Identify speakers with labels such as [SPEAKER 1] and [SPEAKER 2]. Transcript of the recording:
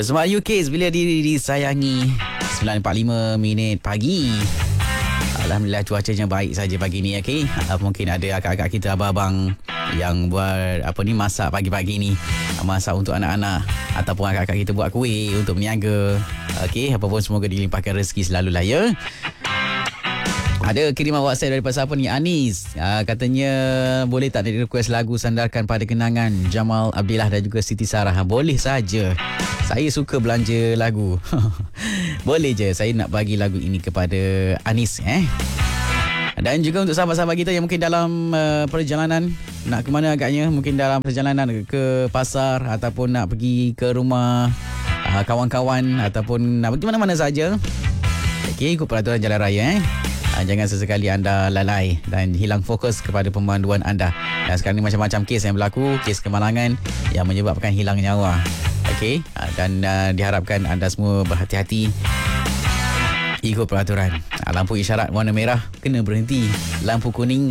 [SPEAKER 1] Bersama UK bila diri disayangi 9.45 minit pagi. Alhamdulillah cuacanya baik saja pagi ni, okey. Mungkin ada akak-akak kita, abang-abang yang buat masak pagi-pagi ni, masak untuk anak-anak, ataupun akak-akak kita buat kuih untuk berniaga. Okey, apa pun semoga dilimpahkan rezeki selalu lah ya. Ada kiriman WhatsApp daripada siapa ni? Anis. Katanya boleh tak dia request lagu Sandarkan Pada Kenangan Jamal Abdillah dan juga Siti Sarah. Boleh saja. Saya suka belanja lagu. Boleh je, saya nak bagi lagu ini kepada Anis. Dan juga untuk sahabat-sahabat kita yang mungkin dalam perjalanan, nak ke mana agaknya, mungkin dalam perjalanan ke pasar ataupun nak pergi ke rumah kawan-kawan ataupun nak pergi mana-mana saja. Okey, ikut peraturan jalan raya. Jangan sesekali anda lalai dan hilang fokus kepada pemanduan anda. Dan sekarang ni macam-macam kes yang berlaku, kes kemalangan yang menyebabkan hilang nyawa. Okey, dan diharapkan anda semua berhati-hati, ikut peraturan. Lampu isyarat warna merah kena berhenti, lampu kuning